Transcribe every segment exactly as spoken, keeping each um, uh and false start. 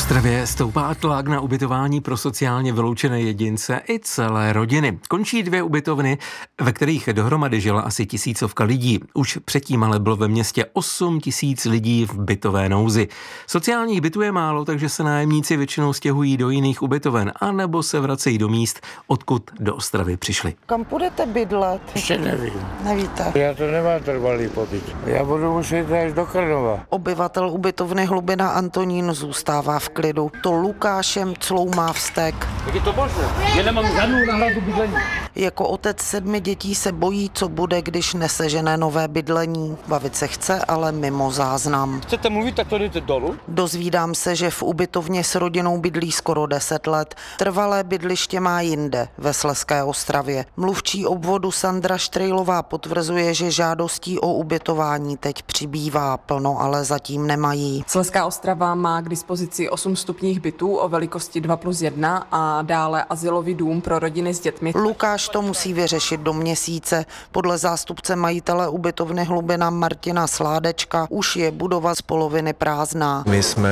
Ostravě stoupá tlak na ubytování pro sociálně vyloučené jedince i celé rodiny. Končí dvě ubytovny, ve kterých dohromady žila asi tisícovka lidí. Už předtím ale bylo ve městě osm tisíc lidí v bytové nouzi. Sociálních bytů je málo, takže se nájemníci většinou stěhují do jiných ubytoven, anebo se vracejí do míst, odkud do Ostravy přišli. Kam půjdete bydlet? Ještě nevím. Nevíte. Já to nemám trvalý pobyt. Já budu muset až do Krnova. Obyvatel ubytovny Hlubina Antonín zůstává v klidu. To Lukášem cloumá vztek. Jak je to možné? Já nemám žádnou náhradu bydlení. Jako otec sedmi dětí se bojí, co bude, když nesežene nové bydlení. Bavit se chce, ale mimo záznam. Chcete mluvit, tak to jdete dolů? Dozvídám se, že v ubytovně s rodinou bydlí skoro deset let. Trvalé bydliště má jinde, ve Slezské Ostravě. Mluvčí obvodu Sandra Štrejlová potvrzuje, že žádostí o ubytování teď přibývá. Plno ale zatím nemají. Slezská Ostrava má k dispozici osm vstupních bytů o velikosti dva plus jedna a dále azylový dům pro rodiny s dětmi. Lukáš to musí vyřešit do měsíce. Podle zástupce majitele ubytovny Hlubina Martina Sládečka už je budova z poloviny prázdná. My jsme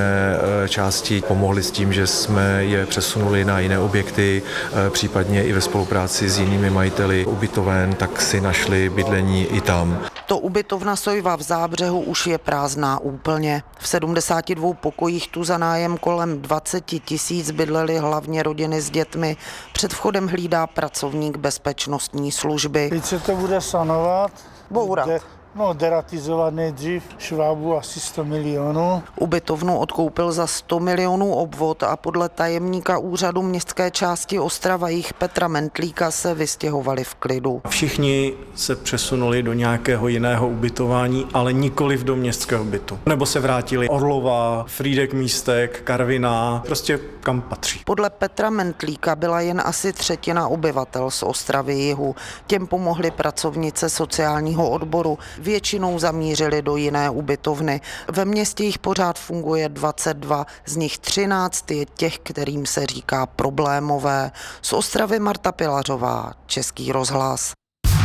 části pomohli s tím, že jsme je přesunuli na jiné objekty, případně i ve spolupráci s jinými majiteli ubytoven, tak si našli bydlení i tam. To ubytovna Sojva v Zábřehu už je prázdná úplně. V sedmdesáti dvou pokojích tu za nájem kolem dvacet tisíc bydlely hlavně rodiny s dětmi. Před vchodem hlídá pracovník bezpečnostní služby. Teď se to bude sanovat. Bourat. De, no, deratizovat nejdřív švábu asi sto milionů. Ubytovnu odkoupil za sto milionů obvod a podle tajemníka úřadu městské části Ostrava jich Petra Mentlíka se vystěhovali v klidu. Všichni se přesunuli do nějakého jiného ubytování, ale nikoliv do městského bytu. Nebo se vrátili Orlova, Frýdek Místek, Karviná, prostě kam patří. Podle Petra Mentlíka byla jen asi třetina obyvatel z Ostravy jihu. Těm pomohly pracovnice sociálního odboru. Většinou zamířili do jiné ubytovny. Ve městě jich pořád funguje dvacet dva, z nich třináct je těch, kterým se říká problémové. Z Ostravy Marta Pilařová, Český rozhlas.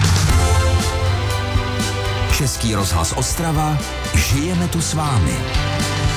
Český rozhlas Ostrava, žijeme tu s vámi.